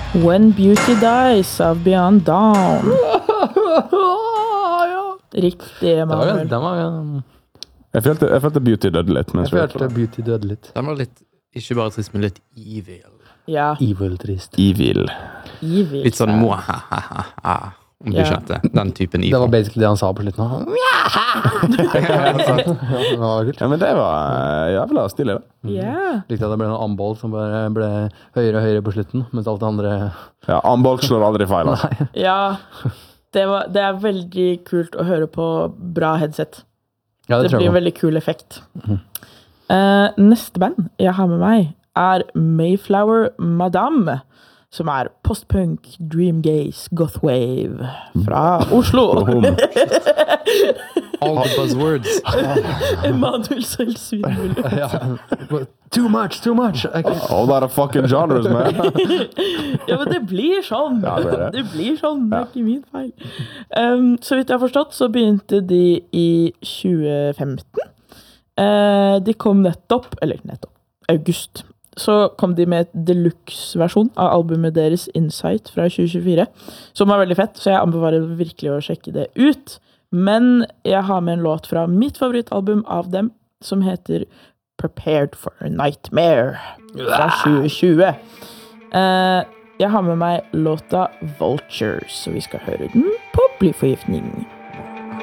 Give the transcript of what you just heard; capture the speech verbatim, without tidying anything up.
When Beauty Dies av Beyond Dawn. Riktig, Emanuel. Den var, um, Jeg følte, jeg følte Beauty døde litt. jeg følte Beauty døde litt. Den var litt, ikke bare trist, men litt evil. Ja, Evil-trist. Evil. evil. Litt sånn mwahahaha, om du Ja. skjønte. Den typen Det var evil. basically det han sa på slutten. Ja, det var kult. Ja, men det var eh, jævla stilig, da. Ja. Likte at det ble noen amboll som bare ble høyere og høyere på slutten, mens alt det andre... Ja, Ambolk slår aldri feil. Altså. Ja, det, var, det er veldig kult å høre på bra headset. Ja, det, Det tror blir jeg en på. veldig kul effekt. Eh, neste band jeg har med meg er Mayflower Madame, som er postpunk, dreamgaze, gothwave fra Oslo. All the buzzwords. Emanuel Sølsvin. Ja. Too much, too much! Okay. Oh, that are fucking genres, man. Ja, men det blir sånn. Ja, det er det. Det blir sånn, det er ikke min feil. Um, så vidt jeg har forstått, så begynte de i tjue femten. Uh, de kom nettopp, eller nettopp, august. Så kom de med et deluxe-versjon av albumet deres Insight fra tjue tjuefire, som var veldig fett, så jeg anbefaler virkelig å sjekke det ut. Men jeg har med en låt fra mitt favorittalbum av dem, som heter Prepared for a Nightmare fra tjue tjue. Eh, jeg har med meg låta Vultures, så vi skal høre den på Blyforgiftning.